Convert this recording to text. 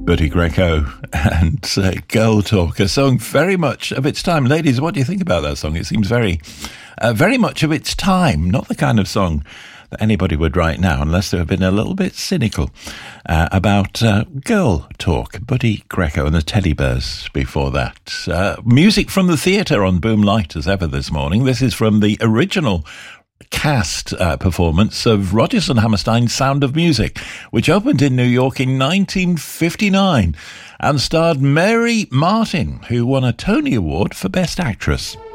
Buddy Greco and Girl Talk, a song very much of its time. Ladies, what do you think about that song? It seems very much of its time, not the kind of song that anybody would write now, unless they have been a little bit cynical about Girl Talk. Buddy Greco and the Teddy Bears before that. Music from the theatre on Boom Light as ever this morning. This is from the original cast performance of Rodgers and Hammerstein's Sound of Music, which opened in New York in 1959 and starred Mary Martin, who won a Tony Award for Best Actress.